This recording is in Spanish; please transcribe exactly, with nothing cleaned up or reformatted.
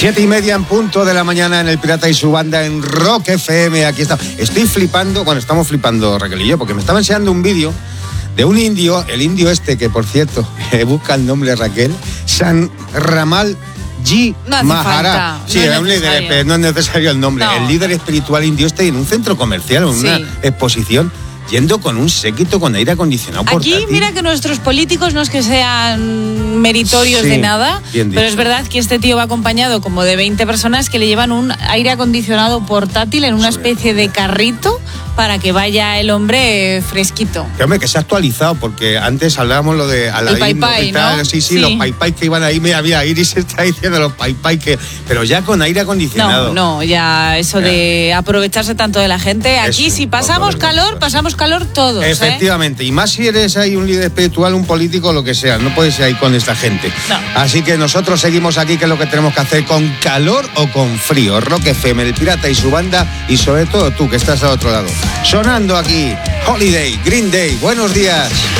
Siete y media en punto de la mañana en El Pirata y su banda en Rock F M. Aquí está. Estoy flipando, bueno, estamos flipando Raquel y yo, porque me estaba enseñando un vídeo de un indio, el indio este, que por cierto, busca el nombre Raquel, San Ramal G. No Maharaj. Sí, no es un líder, pero no es necesario el nombre. No. El líder espiritual indio este en un centro comercial, en Sí. una exposición, yendo con un séquito con aire acondicionado portátil. Aquí mira que nuestros políticos no es que sean meritorios Sí, de nada, bien pero dicho. es verdad que este tío va acompañado como de veinte personas que le llevan un aire acondicionado portátil en una Sí. especie de carrito para que vaya el hombre fresquito. Que hombre, que se ha actualizado, porque antes hablábamos lo de Aladín, Pai Pai, y tal, ¿no? sí, sí, Sí. los Pai Pai que iban ahí, mira, mira, Iris está diciendo los Pai Pai que, pero ya con aire acondicionado. No, no, ya eso Ya. de aprovecharse tanto de la gente. Aquí Eso, si por pasamos favor, calor, por pasamos calor todos. ¿eh? Efectivamente, y más si eres ahí un líder espiritual, un político, lo que sea, no puedes ir ahí con esta gente. No. Así que nosotros seguimos aquí, que es lo que tenemos que hacer, con calor o con frío. Rock F M, El Pirata y su banda, y sobre todo tú que estás al otro lado. Sonando aquí, Holiday, Green Day, buenos días.